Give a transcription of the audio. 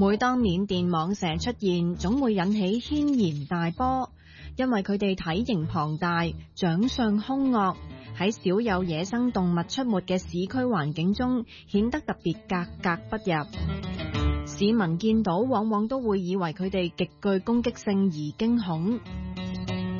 每當緬甸蟒蛇出現，總會引起軒然大波，因為佢哋體型龐大，長相兇惡，喺少有野生動物出沒嘅市區環境中，顯得特別格格不入。市民見到往往都會以為佢哋極具攻擊性而驚恐。